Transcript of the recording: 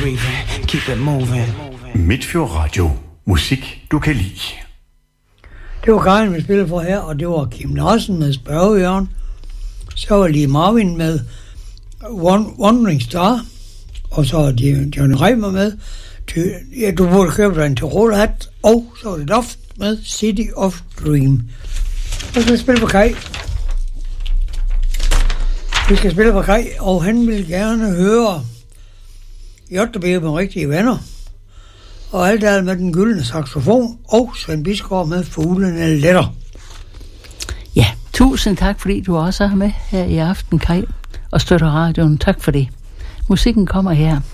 breathing, keep it moving. Midtfjord Radio. Musik, du kan lide. Det var Karin, vi spillede for her, og det var Kim Larsen med Spørgejørn. Så var lige Marvin med Wandering Star, og så var Johnny Reimer med. Ja, du burde købe dig en Tirol-hat, og så var det Loft med City of Dream. Og så skal vi spille på Kai. Vi skal spille på Kai, og han vil gerne høre J.B. med rigtige venner. Og alt er med den gyldne saxofon, og Svend Bisgaard med Fuglene letter. Ja, tusind tak, fordi du også er med her i aften, Kai, og støtter radioen. Tak for det. Musikken kommer her.